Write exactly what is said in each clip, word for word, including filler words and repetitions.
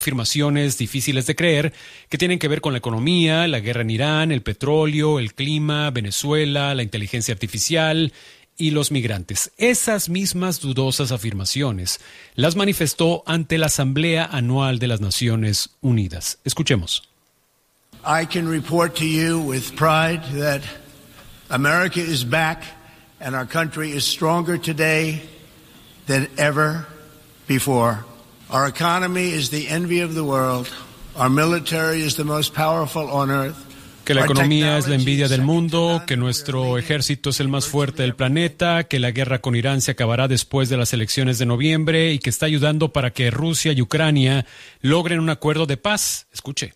afirmaciones difíciles de creer que tienen que ver con la economía, la guerra en Irán, el petróleo, el clima, Venezuela, la inteligencia artificial y los migrantes. Esas mismas dudosas afirmaciones las manifestó ante la Asamblea Anual de las Naciones Unidas. Escuchemos. I can report to you with pride that America is back and our country is stronger today than ever before. Our economy is the envy of the world. Our military is the most powerful on earth. Que la economía es la envidia del mundo, que nuestro ejército es el más fuerte del planeta, que la guerra con Irán se acabará después de las elecciones de noviembre y que está ayudando para que Rusia y Ucrania logren un acuerdo de paz. Escuche.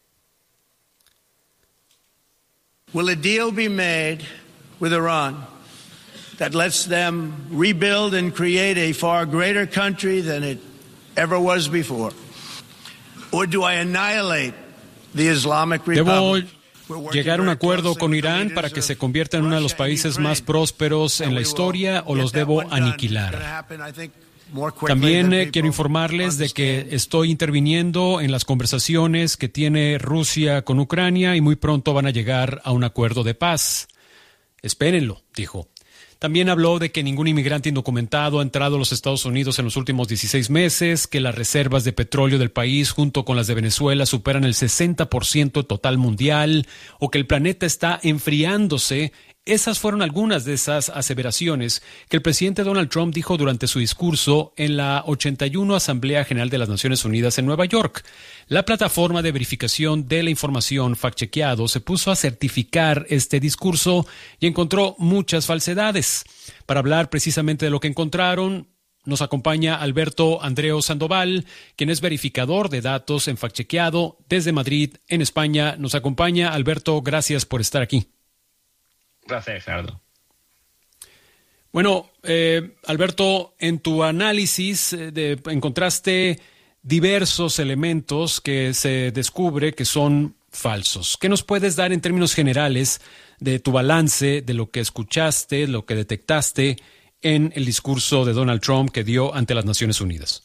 Will a deal be made with Iran that lets them rebuild and create a far greater country than it ever was before? Or do I annihilate the Islamic Republic? Debo llegar a un acuerdo con Irán para que se convierta en uno de los países más prósperos en la historia, o los debo aniquilar. También eh, quiero informarles de que estoy interviniendo en las conversaciones que tiene Rusia con Ucrania y muy pronto van a llegar a un acuerdo de paz. Espérenlo, dijo. También habló de que ningún inmigrante indocumentado ha entrado a los Estados Unidos en los últimos dieciséis meses, que las reservas de petróleo del país junto con las de Venezuela superan el sesenta por ciento total mundial, o que el planeta está enfriándose. Esas fueron algunas de esas aseveraciones que el presidente Donald Trump dijo durante su discurso en la ochenta y uno Asamblea General de las Naciones Unidas en Nueva York. La plataforma de verificación de la información fact-chequeado se puso a certificar este discurso y encontró muchas falsedades. Para hablar precisamente de lo que encontraron, nos acompaña Alberto Andreu Sandoval, quien es verificador de datos en fact-chequeado desde Madrid, en España. Nos acompaña. Alberto, gracias por estar aquí. Gracias, Gerardo. Bueno, eh, Alberto, en tu análisis eh, de, encontraste diversos elementos que se descubre que son falsos. ¿Qué nos puedes dar en términos generales de tu balance, de lo que escuchaste, lo que detectaste en el discurso de Donald Trump que dio ante las Naciones Unidas?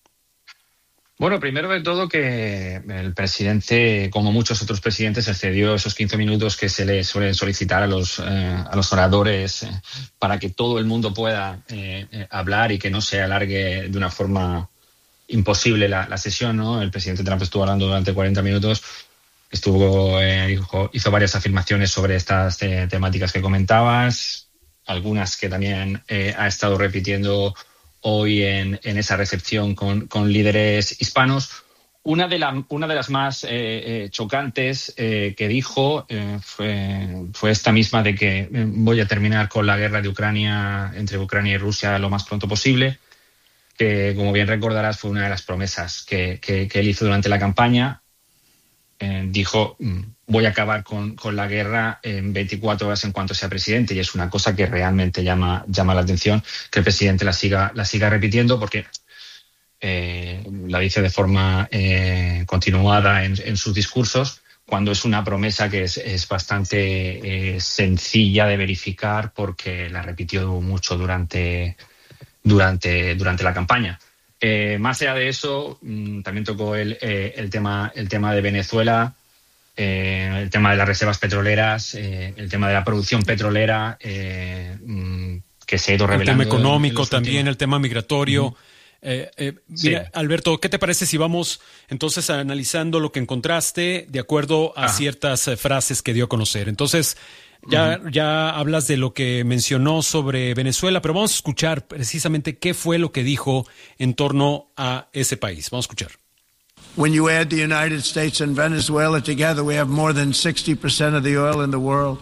Bueno, primero de todo que el presidente, como muchos otros presidentes, excedió esos quince minutos que se le suele solicitar a los, eh, a los oradores eh, para que todo el mundo pueda eh, eh, hablar y que no se alargue de una forma imposible la, la sesión, ¿no? El presidente Trump estuvo hablando durante cuarenta minutos, estuvo eh, dijo, hizo varias afirmaciones sobre estas eh, temáticas que comentabas, algunas que también eh, ha estado repitiendo hoy en, en esa recepción con, con líderes hispanos. Una de, la, una de las más eh, eh, chocantes eh, que dijo eh, fue, fue esta misma de que eh, voy a terminar con la guerra de Ucrania, entre Ucrania y Rusia, lo más pronto posible, que, como bien recordarás, fue una de las promesas que, que, que él hizo durante la campaña. Eh, dijo, voy a acabar con, con la guerra en veinticuatro horas en cuanto sea presidente, y es una cosa que realmente llama, llama la atención que el presidente la siga, la siga repitiendo, porque eh, la dice de forma eh, continuada en, en sus discursos, cuando es una promesa que es, es bastante eh, sencilla de verificar, porque la repitió mucho durante, durante, durante la campaña. Eh, más allá de eso, mmm, también tocó el, eh, el, tema, el tema de Venezuela, eh, el tema de las reservas petroleras, eh, el tema de la producción petrolera, eh, mmm, que se ha ido revelando. El tema económico en también, últimos... el tema migratorio. Uh-huh. Eh, eh, mira, sí. Alberto, ¿qué te parece si vamos entonces analizando lo que encontraste de acuerdo a Ajá. ciertas eh, frases que dio a conocer? Entonces, ya, uh-huh. ya hablas de lo que mencionó sobre Venezuela, pero vamos a escuchar precisamente qué fue lo que dijo en torno a ese país. Vamos a escuchar. When you add the United States and Venezuela together, we have more than sixty percent of the oil in the world.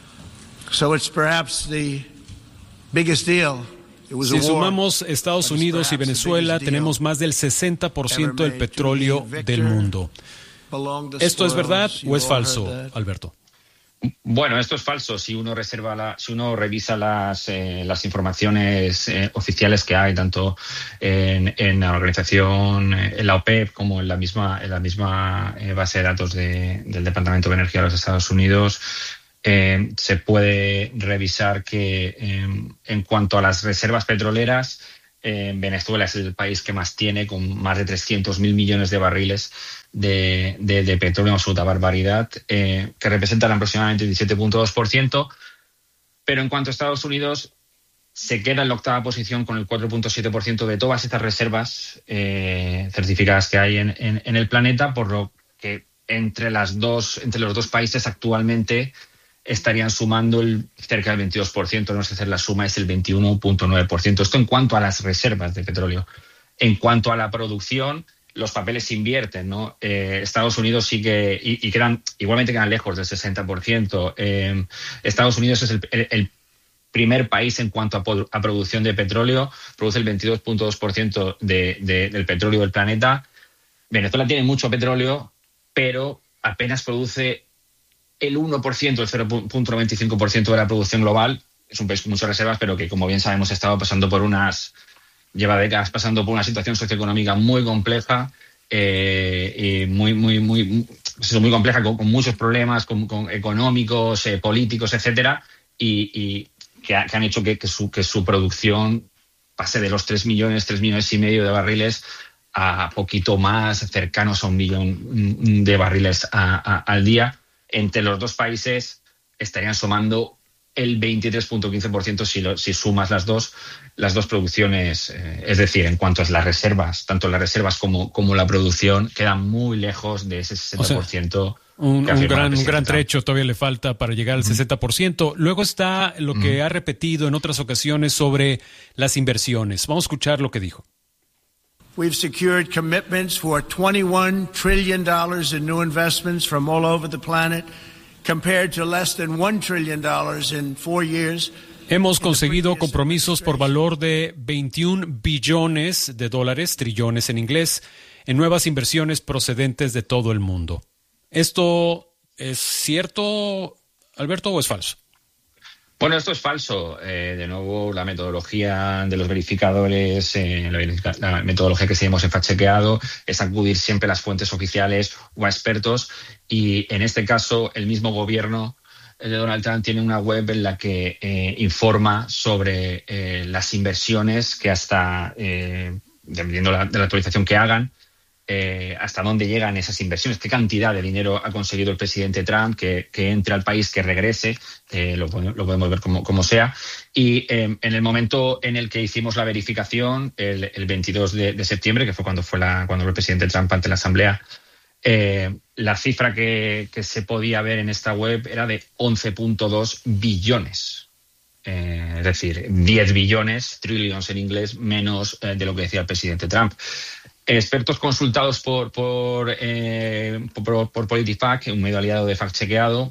So it's perhaps the biggest deal. Si sumamos Estados Unidos y Venezuela, tenemos más del sesenta por ciento del petróleo del mundo. ¿Esto es verdad o es falso, Alberto? Bueno, esto es falso. Si uno reserva la, si uno revisa las, eh, las informaciones eh, oficiales que hay, tanto en, en la organización, en la OPEP, como en la misma, en la misma eh, base de datos de, del Departamento de Energía de los Estados Unidos, Eh, se puede revisar que eh, en cuanto a las reservas petroleras, Eh, Venezuela es el país que más tiene, con más de trescientos mil millones de barriles de, de, de petróleo, una absoluta barbaridad, eh, que representan aproximadamente el diecisiete punto dos por ciento. Pero en cuanto a Estados Unidos, se queda en la octava posición con el cuatro punto siete por ciento de todas estas reservas eh, certificadas que hay en, en, en el planeta, por lo que entre, las dos, entre los dos países actualmente estarían sumando el, cerca del veintidós por ciento, no sé hacer la suma, es el veintiuno punto nueve por ciento. Esto en cuanto a las reservas de petróleo. En cuanto a la producción, los papeles se invierten, ¿no? Eh, Estados Unidos sí que, y, y quedan, igualmente quedan lejos del sesenta por ciento. Eh, Estados Unidos es el, el, el primer país en cuanto a, a producción de petróleo, produce el veintidós punto dos por ciento de, de, del petróleo del planeta. Venezuela tiene mucho petróleo, pero apenas produce el uno por ciento, el cero punto noventa y cinco por ciento de la producción global. Es un país con muchas reservas, pero que, como bien sabemos, ha estado pasando por unas, lleva décadas pasando por una situación socioeconómica muy compleja, eh, y muy, muy, muy, muy compleja, con, con muchos problemas con, con económicos, eh, políticos, etcétera, y, y que, ha, que han hecho que, que, su, que su producción pase de los tres millones, tres millones y medio de barriles a poquito más, cercanos a un millón de barriles a, a, al día. Entre los dos países estarían sumando el veintitrés punto quince por ciento si, lo, si sumas las dos, las dos producciones. Eh, es decir, en cuanto a las reservas, tanto las reservas como, como la producción, quedan muy lejos de ese sesenta por ciento. O sea, un, un, gran, un gran trecho todavía le falta para llegar al uh-huh. sesenta por ciento. Luego está lo que uh-huh. ha repetido en otras ocasiones sobre las inversiones. Vamos a escuchar lo que dijo. We've secured commitments for twenty-one trillion dollars in new investments from all over the planet, compared to less than one trillion dollars in four years. Hemos conseguido compromisos por valor de veintiún billones de dólares, trillones en inglés, en nuevas inversiones procedentes de todo el mundo. ¿Esto es cierto, Alberto, o es falso? Bueno, esto es falso. Eh, de nuevo, la metodología de los verificadores, eh, la, la metodología que seguimos en fact-chequeado es acudir siempre a las fuentes oficiales o a expertos, y en este caso el mismo gobierno de Donald Trump tiene una web en la que eh, informa sobre eh, las inversiones que hasta, eh, dependiendo de la, de la actualización que hagan, Eh, hasta dónde llegan esas inversiones, qué cantidad de dinero ha conseguido el presidente Trump que, que entre al país, que regrese, eh, lo, lo podemos ver como, como sea. Y eh, en el momento en el que hicimos la verificación, el, el veintidós de, de septiembre, que fue cuando fue la, cuando el presidente Trump ante la Asamblea, eh, la cifra que, que se podía ver en esta web era de once punto dos billones. Eh, es decir, diez billones, trillions en inglés, menos eh, de lo que decía el presidente Trump. Expertos consultados por por, eh, por, por PolitiFact, un medio aliado de fact-chequeado,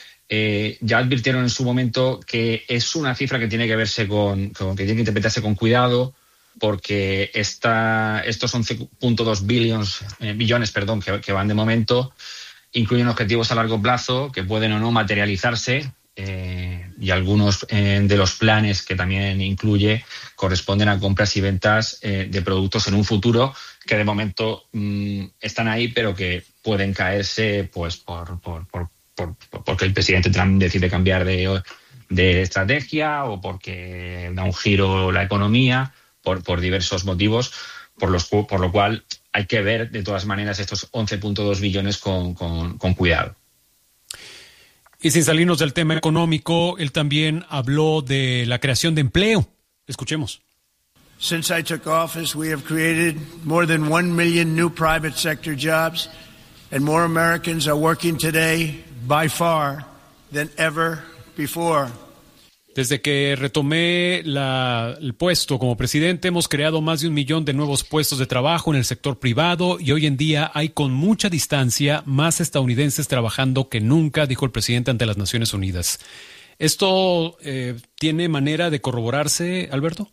eh, ya advirtieron en su momento que es una cifra que tiene que verse con, con que tiene que interpretarse con cuidado, porque esta, estos once punto dos billions, eh, billones perdón, que, que van de momento incluyen objetivos a largo plazo que pueden o no materializarse. Eh, y algunos eh, de los planes que también incluye corresponden a compras y ventas eh, de productos en un futuro que de momento mmm, están ahí, pero que pueden caerse pues por, por, por, por, por porque el presidente Trump decide cambiar de, de estrategia, o porque da un giro la economía, por, por diversos motivos, por, los, por lo cual hay que ver de todas maneras estos once punto dos billones con, con, con cuidado. Y sin salirnos del tema económico, él también habló de la creación de empleo. Escuchemos. Since I took office, we have created more than one million new private sector jobs, and more Americans are working today by far than ever before. Desde que retomé la, el puesto como presidente, hemos creado más de un millón de nuevos puestos de trabajo en el sector privado, y hoy en día hay con mucha distancia más estadounidenses trabajando que nunca, dijo el presidente ante las Naciones Unidas. ¿Esto eh, tiene manera de corroborarse, Alberto?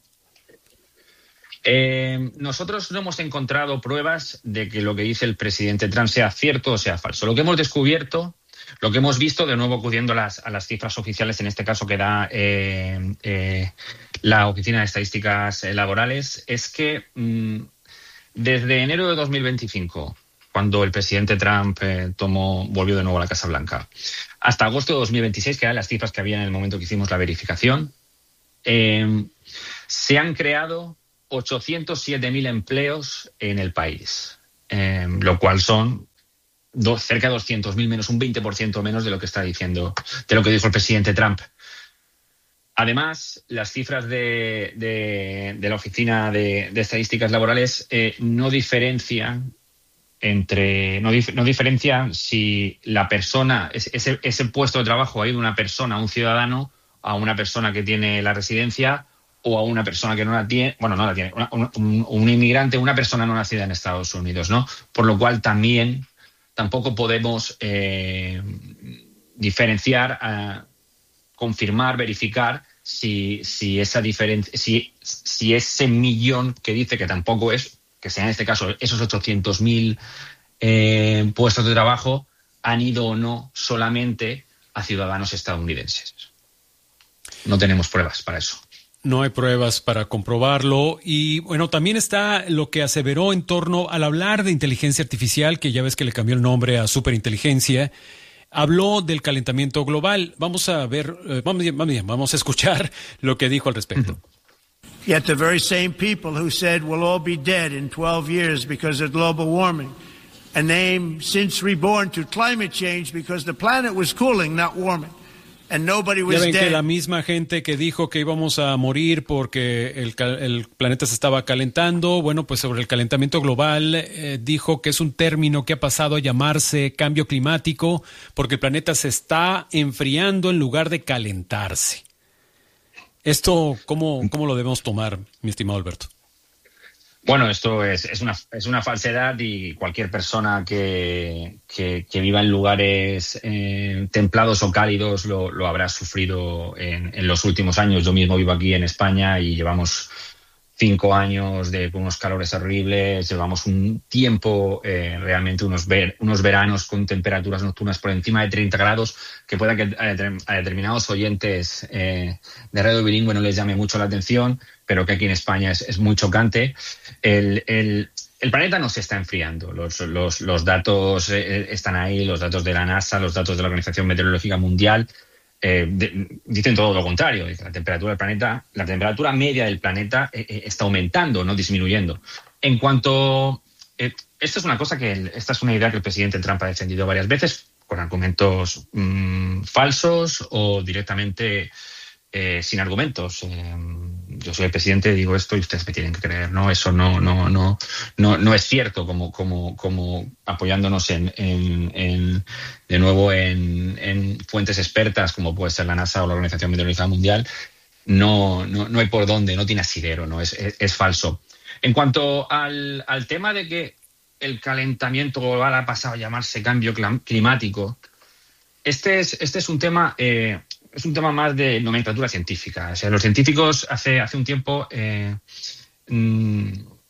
Eh, nosotros no hemos encontrado pruebas de que lo que dice el presidente Trump sea cierto o sea falso. Lo que hemos descubierto, lo que hemos visto, de nuevo acudiendo a las, a las cifras oficiales, en este caso que da eh, eh, la Oficina de Estadísticas Laborales, es que mmm, desde enero de dos mil veinticinco, cuando el presidente Trump eh, tomó, volvió de nuevo a la Casa Blanca, hasta agosto de dos mil veintiséis, que eran las cifras que había en el momento que hicimos la verificación, eh, se han creado ochocientos siete mil empleos en el país, eh, lo cual son do, cerca de doscientos mil menos, un veinte por ciento menos de lo que está diciendo, de lo que dijo el presidente Trump. Además, las cifras de, de, de la Oficina de, de Estadísticas Laborales eh, no diferencian entre no, dif, no diferencian si la persona, ese, ese puesto de trabajo ha ido una persona, un ciudadano, a una persona que tiene la residencia o a una persona que no la tiene, bueno, no la tiene, una, un, un inmigrante, una persona no nacida en Estados Unidos, ¿no? Por lo cual también tampoco podemos eh, diferenciar, uh, confirmar, verificar si, si esa diferencia, si, si ese millón que dice que tampoco es, que sea en este caso esos ochocientos mil eh, puestos de trabajo han ido o no solamente a ciudadanos estadounidenses. No tenemos pruebas para eso. No hay pruebas para comprobarlo. Y bueno, también está lo que aseveró en torno al hablar de inteligencia artificial, que ya ves que le cambió el nombre a superinteligencia. Habló del calentamiento global. Vamos a ver, eh, vamos, vamos, vamos a escuchar lo que dijo al respecto. Uh-huh. Yet the very same people who said we'll all be dead in twelve years because of global warming, and they've since reborn to climate change because the planet was cooling, not warming. And nobody was ya ven dead. Que la misma gente que dijo que íbamos a morir porque el, el planeta se estaba calentando, bueno, pues sobre el calentamiento global eh, dijo que es un término que ha pasado a llamarse cambio climático porque el planeta se está enfriando en lugar de calentarse. Esto, ¿cómo, cómo lo debemos tomar, mi estimado Alberto? Bueno, esto es, es, una, es una falsedad y cualquier persona que, que, que viva en lugares eh, templados o cálidos lo, lo habrá sufrido en, en los últimos años. Yo mismo vivo aquí en España y llevamos cinco años de unos calores horribles, llevamos un tiempo, eh, realmente unos, ver, unos veranos con temperaturas nocturnas por encima de treinta grados, que pueda que a, a determinados oyentes eh, de radio bilingüe no les llame mucho la atención, pero que aquí en España es, es muy chocante. El, el, el planeta no se está enfriando. Los, los, los datos eh, están ahí, los datos de la NASA, los datos de la Organización Meteorológica Mundial, eh, de, dicen todo lo contrario. La temperatura del planeta, la temperatura media del planeta eh, está aumentando, no disminuyendo. En cuanto... Eh, esta es una cosa que... Esta es una idea que el presidente Trump ha defendido varias veces con argumentos mmm, falsos o directamente... Eh, sin argumentos. Eh, yo soy el presidente, digo esto y ustedes me tienen que creer, ¿no? Eso no, no, no, no, no es cierto, como, como, como apoyándonos en, en, en de nuevo en, en fuentes expertas, como puede ser la NASA o la Organización Meteorológica Mundial, no, no, no hay por dónde, no tiene asidero, ¿no? Es, es, es falso. En cuanto al, al tema de que el calentamiento global ha pasado a llamarse cambio climático, este es, este es un tema. Eh, Es un tema más de nomenclatura científica. O sea, los científicos hace, hace un tiempo eh, mmm,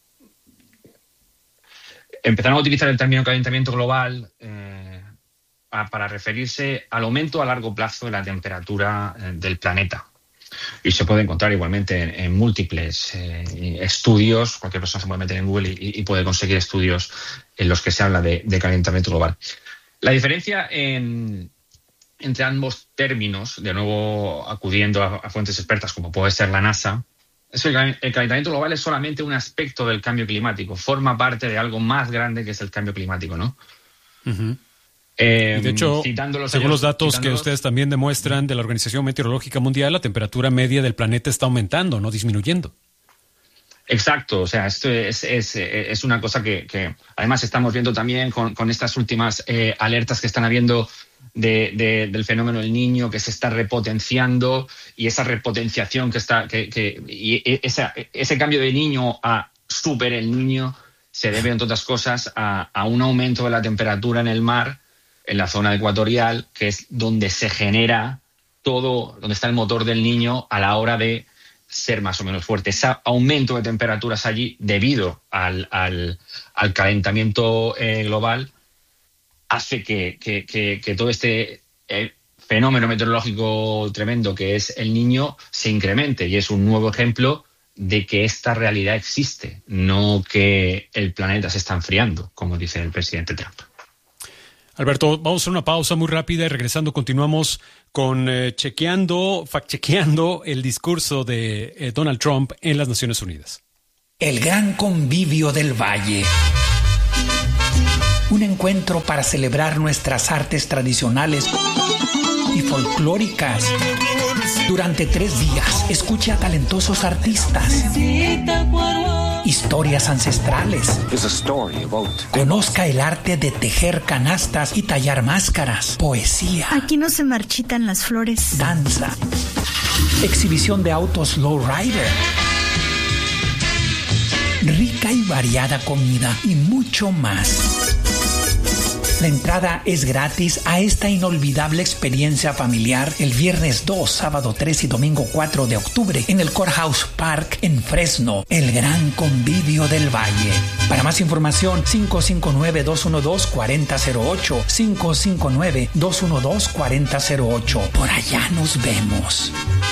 empezaron a utilizar el término calentamiento global eh, a, para referirse al aumento a largo plazo de la temperatura eh, del planeta. Y se puede encontrar igualmente en, en múltiples eh, estudios. Cualquier persona se puede meter en Google y, y puede conseguir estudios en los que se habla de, de calentamiento global. La diferencia en... entre ambos términos, de nuevo acudiendo a, a fuentes expertas como puede ser la NASA, es que el, el calentamiento global es solamente un aspecto del cambio climático, forma parte de algo más grande que es el cambio climático, ¿no? Uh-huh. Eh, de hecho, los según años, los datos que ustedes también demuestran de la Organización Meteorológica Mundial, la temperatura media del planeta está aumentando, no disminuyendo. Exacto, o sea, esto es, es, es una cosa que, que además estamos viendo también con, con estas últimas eh, alertas que están habiendo De, de, del fenómeno del Niño, que se está repotenciando, y esa repotenciación que está que, que y esa, ese cambio de Niño a Super el Niño se debe, entre otras cosas, a, a un aumento de la temperatura en el mar, en la zona ecuatorial, que es donde se genera todo, donde está el motor del Niño a la hora de ser más o menos fuerte. Ese aumento de temperaturas allí, debido al, al, al calentamiento eh, global, hace que, que, que, que todo este eh, fenómeno meteorológico tremendo que es el Niño se incremente, y es un nuevo ejemplo de que esta realidad existe, no que el planeta se está enfriando, como dice el presidente Trump. Alberto, vamos a hacer una pausa muy rápida y regresando continuamos con eh, chequeando, fact-chequeando el discurso de eh, Donald Trump en las Naciones Unidas. El Gran Convivio del Valle. Un encuentro para celebrar nuestras artes tradicionales y folclóricas. Durante tres días, escuche a talentosos artistas, historias ancestrales, conozca el arte de tejer canastas y tallar máscaras, poesía. Aquí no se marchitan las flores. Danza, exhibición de autos lowrider, rica y variada comida y mucho más. La entrada es gratis a esta inolvidable experiencia familiar el viernes dos, sábado tres y domingo cuatro de octubre en el Courthouse Park en Fresno, el Gran Convivio del Valle. Para más información, cinco cinco nueve, dos uno dos, cuatro cero cero ocho, cinco cinco nueve, dos uno dos, cuatro cero cero ocho. Por allá nos vemos.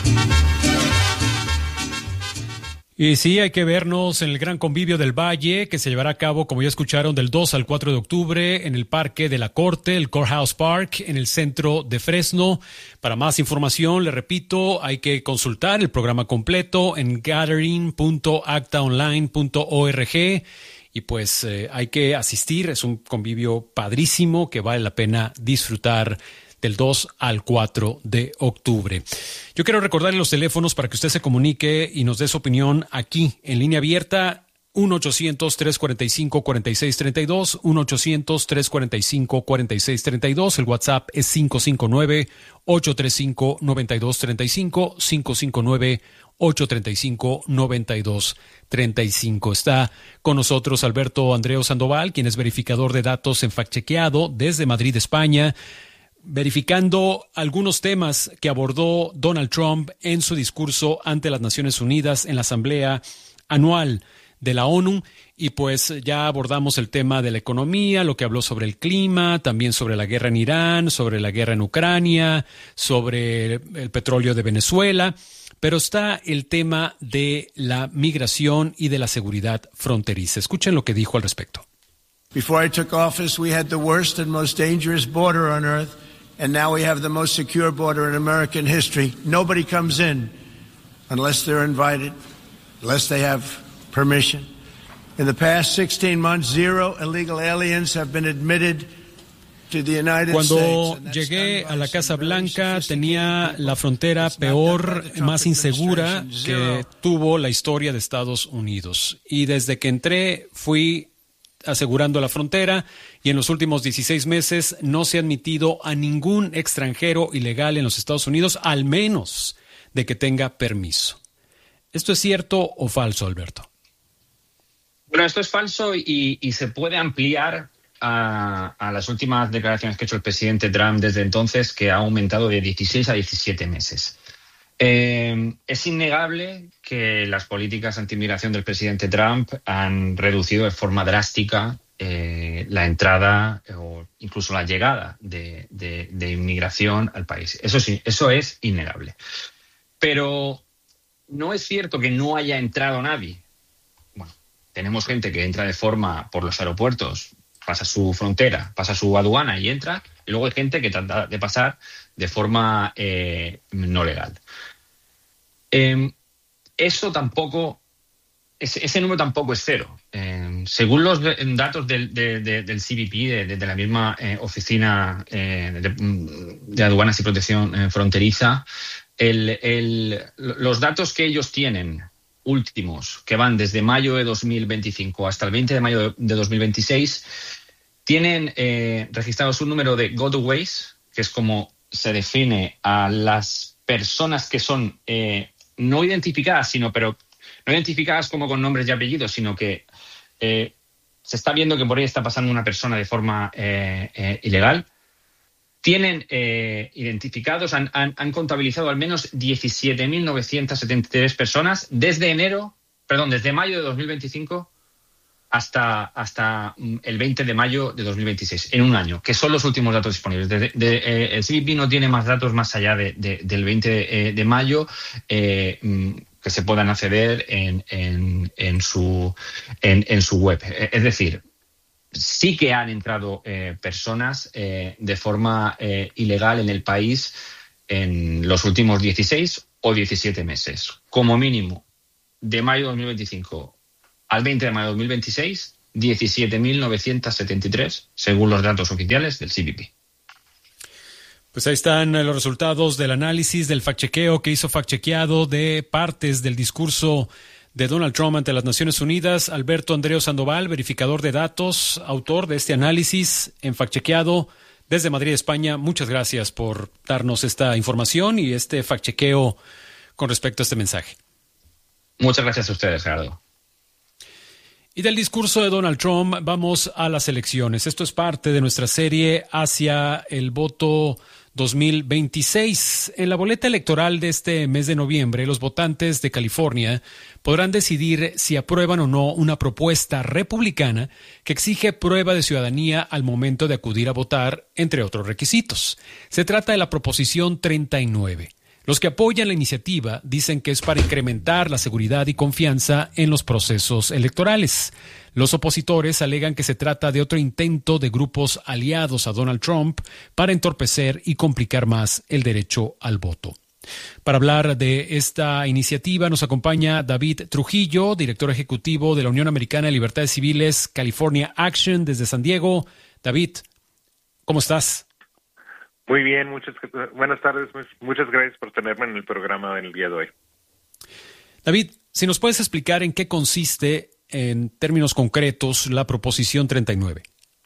Y sí, hay que vernos en el Gran Convivio del Valle, que se llevará a cabo, como ya escucharon, del dos al cuatro de octubre en el Parque de la Corte, el Courthouse Park, en el centro de Fresno. Para más información, le repito, hay que consultar el programa completo en gathering punto acta online punto org. Y pues eh, hay que asistir, es un convivio padrísimo que vale la pena disfrutar del dos al cuatro de octubre. Yo quiero recordarle los teléfonos para que usted se comunique y nos dé su opinión aquí en línea abierta. uno ochocientos, trescientos cuarenta y cinco, cuarenta y seis treinta y dos, uno ochocientos, trescientos cuarenta y cinco, cuarenta y seis treinta y dos. El WhatsApp es cinco cinco nueve, ocho tres cinco, nueve dos tres cinco, cinco cinco nueve, ocho tres cinco, nueve dos tres cinco. Está con nosotros Alberto Andreu Sandoval, quien es verificador de datos en FactChequeado desde Madrid, España, verificando algunos temas que abordó Donald Trump en su discurso ante las Naciones Unidas en la Asamblea Anual de la ONU. Y pues ya abordamos el tema de la economía, lo que habló sobre el clima, también sobre la guerra en Irán, sobre la guerra en Ucrania, sobre el petróleo de Venezuela. Pero está el tema de la migración y de la seguridad fronteriza. Escuchen lo que dijo al respecto. Before I took office, we had the worst and most dangerous border on earth. And now we have the most secure border in American history. Nobody comes in unless they're invited, unless they have permission. In the past sixteen months, zero illegal aliens have been admitted to the United States. Cuando llegué a la Casa Blanca, tenía la frontera peor, más insegura que tuvo la historia de Estados Unidos. Y desde que entré, fui asegurando la frontera, y en los últimos dieciséis meses no se ha admitido a ningún extranjero ilegal en los Estados Unidos, al menos de que tenga permiso. ¿Esto es cierto o falso, Alberto? Bueno, esto es falso y, y se puede ampliar a, a las últimas declaraciones que ha hecho el presidente Trump desde entonces, que ha aumentado de dieciséis a diecisiete meses. Eh, es innegable que las políticas anti-inmigración del presidente Trump han reducido de forma drástica eh, la entrada o incluso la llegada de, de, de inmigración al país. Eso sí, eso es innegable. Pero no es cierto que no haya entrado nadie. Bueno, tenemos gente que entra de forma por los aeropuertos, pasa su frontera, pasa su aduana y entra, y luego hay gente que trata de pasar de forma eh, no legal. Eh, eso tampoco, ese, ese número tampoco es cero. Eh, según los datos del, de, de, del C B P, de, de la misma eh, oficina eh, de, de aduanas y protección eh, fronteriza, el, el, los datos que ellos tienen últimos, que van desde mayo de dos mil veinticinco hasta el veinte de mayo de dos mil veintiséis, tienen eh, registrados un número de gotaways, que es como se define a las personas que son eh, no identificadas, sino pero no identificadas como con nombres y apellidos, sino que eh, se está viendo que por ahí está pasando una persona de forma eh, eh, ilegal. Tienen eh, identificados, han, han, han contabilizado al menos diecisiete mil novecientas setenta y tres personas desde enero, perdón, desde mayo de dos mil veinticinco hasta, hasta el veinte de mayo de dos mil veintiséis, en un año, que son los últimos datos disponibles. De, de, de, eh, el C B P no tiene más datos más allá de, de, del veinte de, de mayo eh, que se puedan acceder en, en, en, su, en, en su web. Es decir, sí que han entrado eh, personas eh, de forma eh, ilegal en el país en los últimos dieciséis o diecisiete meses. Como mínimo, de mayo de dos mil veinticinco al veinte de mayo de dos mil veintiséis, diecisiete mil novecientos setenta y tres, según los datos oficiales del C B P. Pues ahí están los resultados del análisis, del fact-chequeo que hizo fact-chequeado de partes del discurso de Donald Trump ante las Naciones Unidas. Alberto Andreu Sandoval, verificador de datos, autor de este análisis en fact-chequeado desde Madrid, España. Muchas gracias por darnos esta información y este fact-chequeo con respecto a este mensaje. Muchas gracias a ustedes, Gerardo. Y del discurso de Donald Trump vamos a las elecciones. Esto es parte de nuestra serie hacia el voto dos mil veintiséis. En la boleta electoral de este mes de noviembre, los votantes de California podrán decidir si aprueban o no una propuesta republicana que exige prueba de ciudadanía al momento de acudir a votar, entre otros requisitos. Se trata de la Proposición treinta y nueve. Los que apoyan la iniciativa dicen que es para incrementar la seguridad y confianza en los procesos electorales. Los opositores alegan que se trata de otro intento de grupos aliados a Donald Trump para entorpecer y complicar más el derecho al voto. Para hablar de esta iniciativa nos acompaña David Trujillo, director ejecutivo de la Unión Americana de Libertades Civiles California Action desde San Diego. David, ¿cómo estás? Muy bien, muchas buenas tardes. Muchas gracias por tenerme en el programa en el día de hoy. David, si nos puedes explicar en qué consiste, en términos concretos, la Proposición treinta y nueve.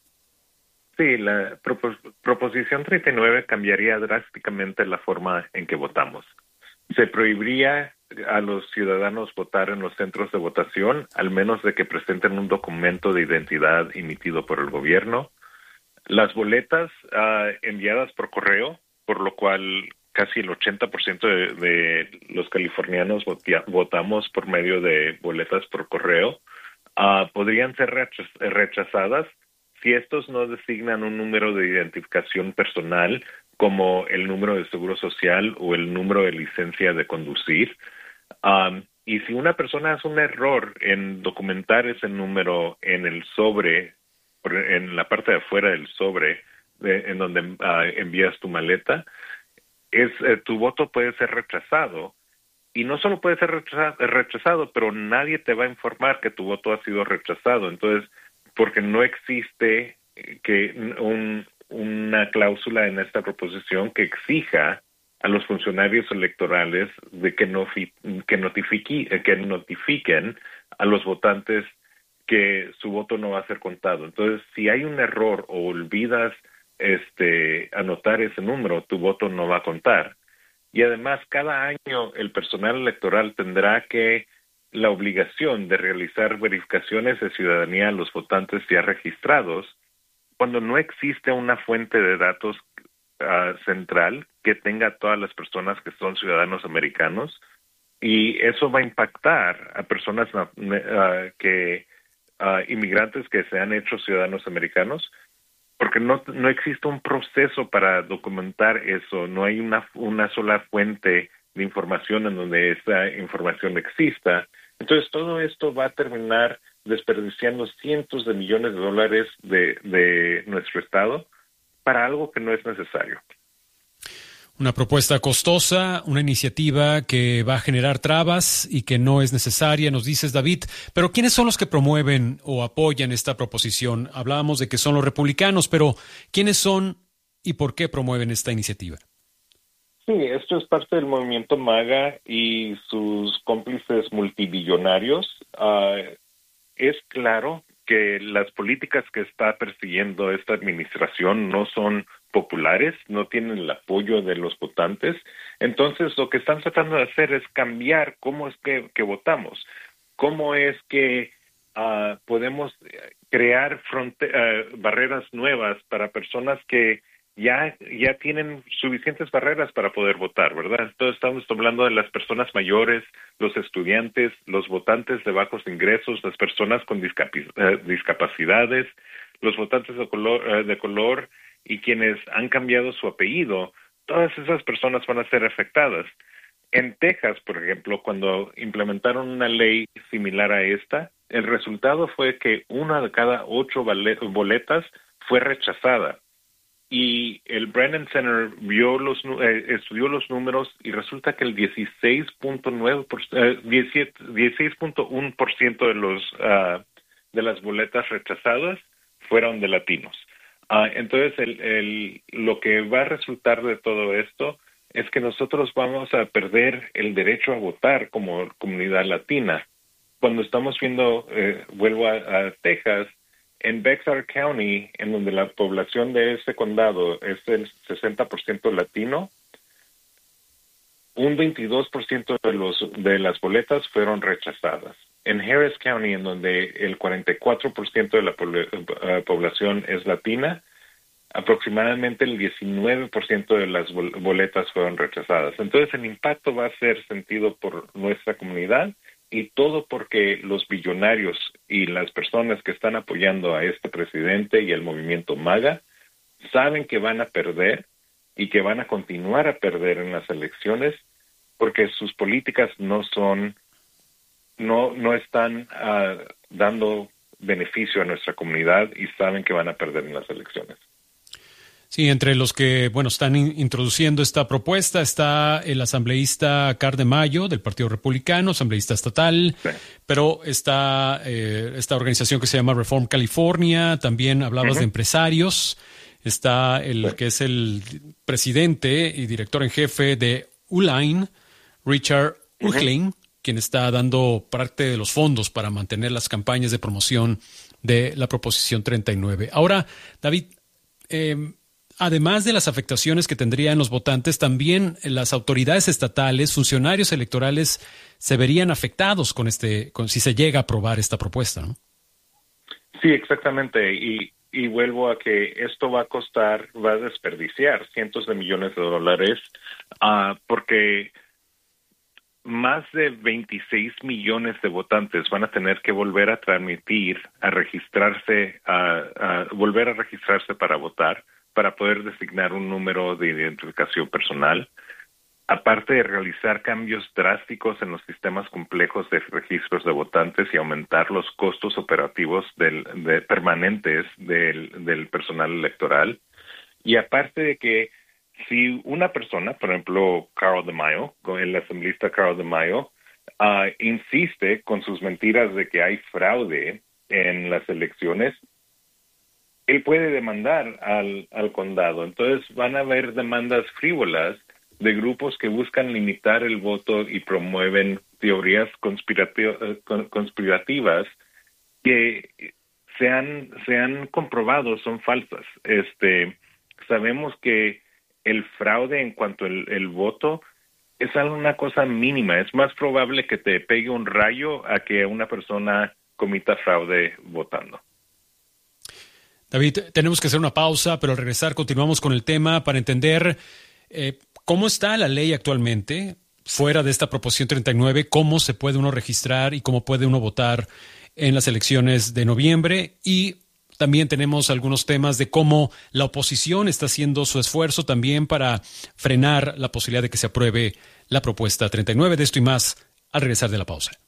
Sí, la propos- Proposición treinta y nueve cambiaría drásticamente la forma en que votamos. Se prohibiría a los ciudadanos votar en los centros de votación, al menos de que presenten un documento de identidad emitido por el gobierno. Las boletas uh, enviadas por correo, por lo cual casi el ochenta por ciento de, de los californianos votia, votamos por medio de boletas por correo, uh, podrían ser rechaz, rechazadas si estos no designan un número de identificación personal como el número de seguro social o el número de licencia de conducir. Um, y si una persona hace un error en documentar ese número en el sobre, en la parte de afuera del sobre, de, en donde uh, envías tu maleta, es eh, tu voto puede ser rechazado. Y no solo puede ser rechazado, rechazado, pero nadie te va a informar que tu voto ha sido rechazado. Entonces, porque no existe que un, una cláusula en esta proposición que exija a los funcionarios electorales de que, no, que, notifique, que notifiquen a los votantes que su voto no va a ser contado. Entonces, si hay un error o olvidas este, anotar ese número, tu voto no va a contar. Y además, cada año el personal electoral tendrá que la obligación de realizar verificaciones de ciudadanía a los votantes ya registrados cuando no existe una fuente de datos uh, central que tenga a todas las personas que son ciudadanos americanos, y eso va a impactar a personas uh, que Uh, inmigrantes que se han hecho ciudadanos americanos, porque no no existe un proceso para documentar eso, no hay una una sola fuente de información en donde esa información exista. Entonces todo esto va a terminar desperdiciando cientos de millones de dólares de, de nuestro estado para algo que no es necesario. Una propuesta costosa, una iniciativa que va a generar trabas y que no es necesaria, nos dices, David. Pero ¿quiénes son los que promueven o apoyan esta proposición? Hablábamos de que son los republicanos, pero ¿quiénes son y por qué promueven esta iniciativa? Sí, esto es parte del movimiento MAGA y sus cómplices multibillonarios. Uh, es claro que las políticas que está persiguiendo esta administración no son populares, no tienen el apoyo de los votantes. Entonces, lo que están tratando de hacer es cambiar cómo es que, que votamos, cómo es que uh, podemos crear fronte- uh, barreras nuevas para personas que ya ya tienen suficientes barreras para poder votar, ¿verdad? Entonces, estamos hablando de las personas mayores, los estudiantes, los votantes de bajos ingresos, las personas con discapi- uh, discapacidades, los votantes de color, uh, de color y quienes han cambiado su apellido. Todas esas personas van a ser afectadas. En Texas, por ejemplo, cuando implementaron una ley similar a esta, el resultado fue que una de cada ocho boletas fue rechazada. y el Brennan Center vio los, eh, estudió los números y resulta que el dieciséis punto nueve por ciento, eh, dieciséis punto uno por ciento de los uh, de las boletas rechazadas fueron de latinos. Uh, entonces, el, el, lo que va a resultar de todo esto es que nosotros vamos a perder el derecho a votar como comunidad latina. Cuando estamos viendo, eh, vuelvo a, a Texas, en Bexar County, en donde la población de ese condado es el sesenta por ciento latino, un veintidós por ciento de, los, de las boletas fueron rechazadas. En Harris County, en donde el cuarenta y cuatro por ciento de la uh, población es latina, aproximadamente el diecinueve por ciento de las boletas fueron rechazadas. Entonces, el impacto va a ser sentido por nuestra comunidad, y todo porque los billonarios y las personas que están apoyando a este presidente y el movimiento MAGA saben que van a perder y que van a continuar a perder en las elecciones porque sus políticas no son, no, no están uh, dando beneficio a nuestra comunidad y saben que van a perder en las elecciones. Sí, entre los que, bueno, están in- introduciendo esta propuesta está el asambleísta Car de Mayo del Partido Republicano, asambleísta estatal, sí. Pero está eh, esta organización que se llama Reform California, también hablabas uh-huh. de empresarios, está el sí. que es el presidente y director en jefe de Uline, Richard Uckling, uh-huh. quien está dando parte de los fondos para mantener las campañas de promoción de la Proposición treinta y nueve. Ahora, David, eh, además de las afectaciones que tendrían los votantes, también las autoridades estatales, funcionarios electorales, se verían afectados con este, con, si se llega a aprobar esta propuesta, ¿no? Sí, exactamente. Y, y vuelvo a que esto va a costar, va a desperdiciar cientos de millones de dólares, uh, porque más de veintiséis millones de votantes van a tener que volver a transmitir, a registrarse, a, a volver a registrarse para votar, para poder designar un número de identificación personal, aparte de realizar cambios drásticos en los sistemas complejos de registros de votantes y aumentar los costos operativos del, de, permanentes del, del personal electoral. Y aparte de que si una persona, por ejemplo, Carl de Mayo, el asambleísta Carl de Mayo, uh, insiste con sus mentiras de que hay fraude en las elecciones, él puede demandar al, al condado. Entonces van a haber demandas frívolas de grupos que buscan limitar el voto y promueven teorías conspirati- conspirativas que se han, se han comprobado son falsas. Este, sabemos que el fraude en cuanto al el voto es una cosa mínima. Es más probable que te pegue un rayo a que una persona cometa fraude votando. David, tenemos que hacer una pausa, pero al regresar continuamos con el tema para entender eh, cómo está la ley actualmente, fuera de esta Proposición treinta y nueve, cómo se puede uno registrar y cómo puede uno votar en las elecciones de noviembre. Y también tenemos algunos temas de cómo la oposición está haciendo su esfuerzo también para frenar la posibilidad de que se apruebe la Propuesta treinta y nueve. De esto y más al regresar de la pausa.